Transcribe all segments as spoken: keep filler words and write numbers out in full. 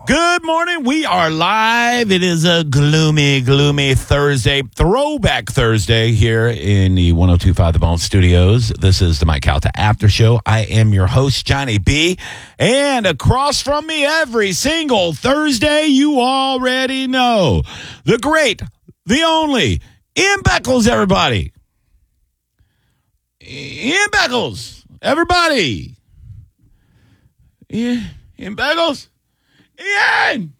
Good morning. We are live. It is a gloomy, gloomy Thursday, throwback Thursday here in the one oh two point five The Bone Studios. This is the Mike Calta After Show. I am your host, Johnny B. And across from me every single Thursday, you already know, the great, the only, Ian Beckles, everybody. Ian Beckles, everybody. Ian, Ian Beckles. Ian!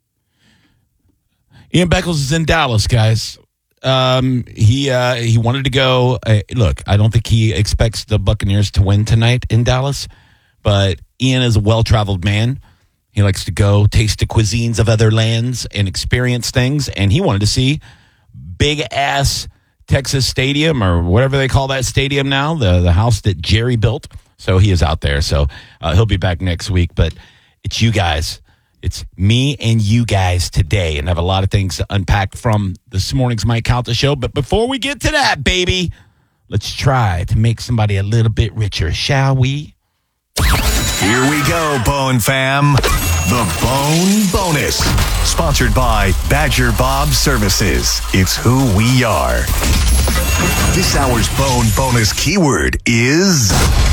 Ian Beckles is in Dallas, guys. Um, he uh, he wanted to go. Uh, look, I don't think he expects the Buccaneers to win tonight in Dallas, but Ian is a well-traveled man. He likes to go taste the cuisines of other lands and experience things, and he wanted to see big-ass Texas Stadium, or whatever they call that stadium now, the, the house that Jerry built. So he is out there. So uh, he'll be back next week, but it's you guys. It's me and you guys today, and I have a lot of things to unpack from this morning's Mike Calta show. But before we get to that, baby, let's try to make somebody a little bit richer, shall we? Here we go, Bone Fam. The Bone Bonus. Sponsored by Badger Bob Services. It's who we are. This hour's Bone Bonus keyword is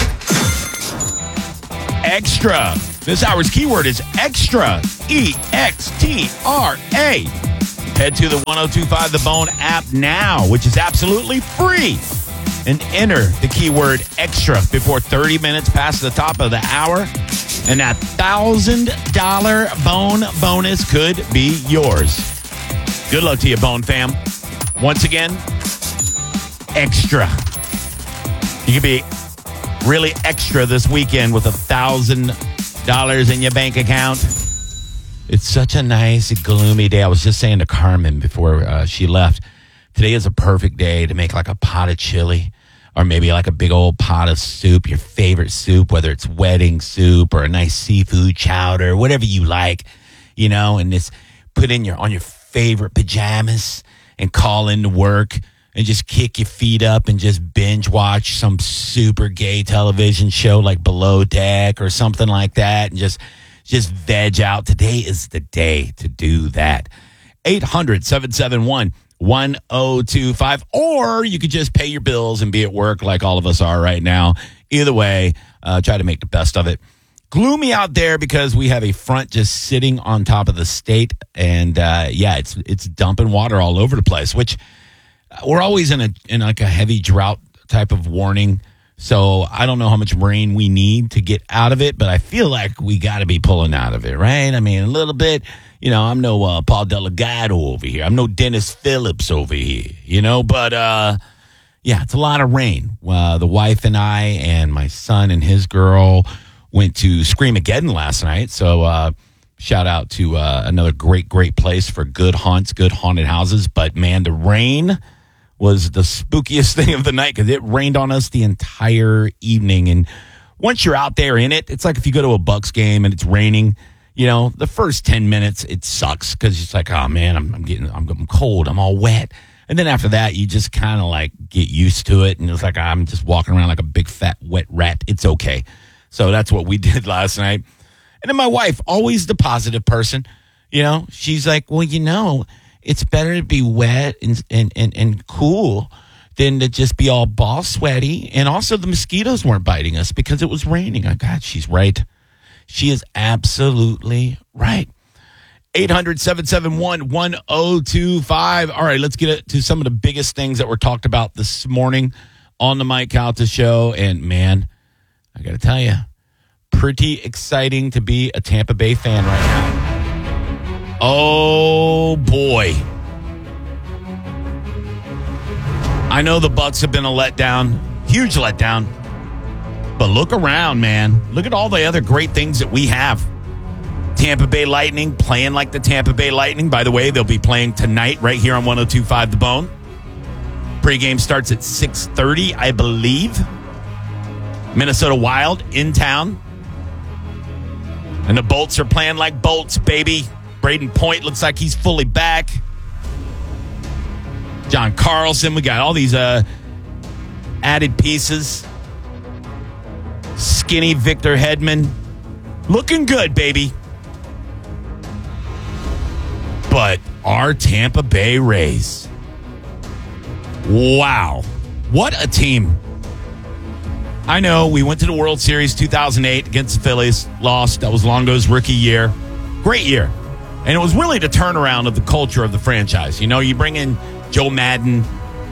extra. This hour's keyword is extra. E X T R A. Head to the one oh two point five The Bone app now, which is absolutely free, and enter the keyword extra before thirty minutes past the top of the hour, and that one thousand dollars Bone bonus could be yours. Good luck to you, Bone fam. Once again, extra. You can be really extra this weekend with a thousand dollars in your bank account. It's such a nice, gloomy day. I was just saying to Carmen before uh, she left, today is a perfect day to make like a pot of chili, or maybe like a big old pot of soup, your favorite soup, whether it's wedding soup or a nice seafood chowder, whatever you like, you know, and just put in your on your favorite pajamas and call into work and just kick your feet up and just binge watch some super gay television show like Below Deck or something like that, and just just veg out. Today is the day to do that. eight hundred, seven seven one, one oh two five. Or you could just pay your bills and be at work like all of us are right now. Either way, uh, try to make the best of it. Gloomy out there because we have a front just sitting on top of the state. And, uh, yeah, it's it's dumping water all over the place, which we're always in a in like a heavy drought type of warning. So I don't know how much rain we need to get out of it, but I feel like we got to be pulling out of it, right? I mean, a little bit. You know, I'm no uh, Paul Delgado over here. I'm no Dennis Phillips over here, you know. But, uh, yeah, it's a lot of rain. Uh, the wife and I and my son and his girl went to Screamageddon last night. So uh, shout out to uh, another great, great place for good haunts, good haunted houses. But, man, the rain was the spookiest thing of the night because it rained on us the entire evening. And once you're out there in it, it's like if you go to a Bucks game and it's raining, you know, the first ten minutes, it sucks because it's like, oh, man, I'm, I'm getting I'm, I'm cold. I'm all wet. And then after that, you just kind of like get used to it. And it's like I'm just walking around like a big, fat, wet rat. It's okay. So that's what we did last night. And then my wife, always the positive person, you know, she's like, well, you know, it's better to be wet and, and, and, and cool than to just be all ball sweaty. And also the mosquitoes weren't biting us because it was raining. Oh, God, she's right. She is absolutely right. eight hundred, seven seven one, one oh two five. All right, let's get to some of the biggest things that were talked about this morning on the Mike Calta show. And, man, I got to tell you, pretty exciting to be a Tampa Bay fan right now. Oh, boy. I know the Bucs have been a letdown, huge letdown. But look around, man. Look at all the other great things that we have. Tampa Bay Lightning playing like the Tampa Bay Lightning. By the way, they'll be playing tonight right here on one oh two point five The Bone. Pre-game starts at six thirty, I believe. Minnesota Wild in town. And the Bolts are playing like Bolts, baby. Braden Point looks like he's fully back. John Carlson. We got all these uh, added pieces. Skinny Victor Hedman. Looking good, baby. But our Tampa Bay Rays, wow, what a team. I know we went to the World Series two thousand eight against the Phillies, lost. That was Longo's rookie year. Great year. And it was really the turnaround of the culture of the franchise. You know, you bring in Joe Madden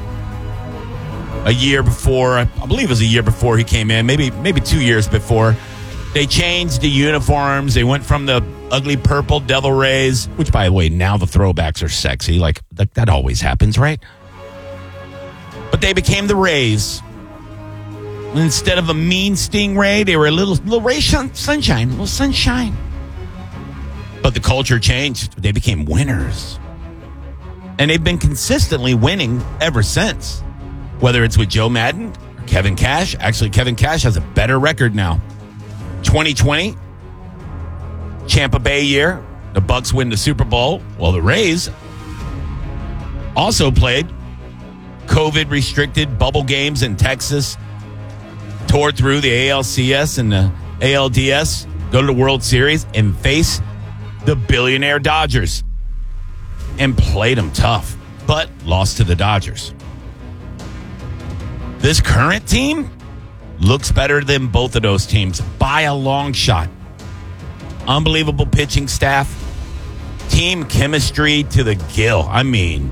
a year before, I believe it was a year before he came in, maybe maybe two years before. They changed the uniforms. They went from the ugly purple Devil Rays, which, by the way, now the throwbacks are sexy. Like, like that always happens, right? But they became the Rays. Instead of a mean stingray, they were a little, little ray sun, sunshine, a little sunshine. But the culture changed. They became winners. And they've been consistently winning ever since. Whether it's with Joe Madden or Kevin Cash. Actually, Kevin Cash has a better record now. twenty twenty, Tampa Bay year. The Bucks win the Super Bowl. Well, the Rays also played COVID-restricted bubble games in Texas. Tore through the A L C S and the A L D S. Go to the World Series and face the billionaire Dodgers. And played them tough, but lost to the Dodgers. This current team looks better than both of those teams by a long shot. Unbelievable pitching staff. Team chemistry to the gill. I mean,